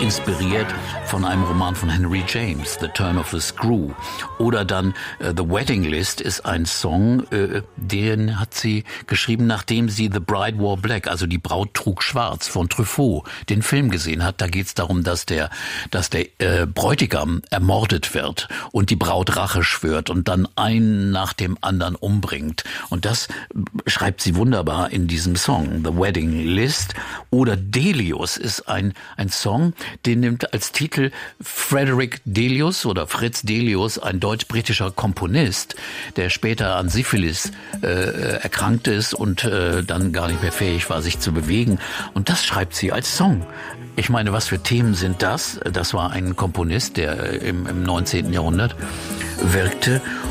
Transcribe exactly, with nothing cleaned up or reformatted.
inspiriert von einem Roman von Henry James, The Turn of the Screw. Oder dann uh, The Wedding List ist ein Song, uh, den hat sie geschrieben, nachdem sie The Bride Wore Black, also die Braut trug schwarz von Truffaut, den Film gesehen hat. Da geht es darum, dass der, dass der äh, Bräutigam ermordet wird und die Braut Rache schwört und dann einen nach dem anderen umbringt. Und das schreibt sie wunderbar in diesem Song, The Wedding List. Oder Delius ist ein, ein Song, den nimmt als Titel Frederick Delius oder Fritz Delius, ein deutsch-britischer Komponist, der später an Syphilis äh, erkrankt ist und äh, dann gar nicht mehr fähig war, sich zu bewegen. Und das schreibt sie als Song. Ich meine, was für Themen sind das? Das war ein Komponist, der im, im neunzehnten Jahrhundert wirkte.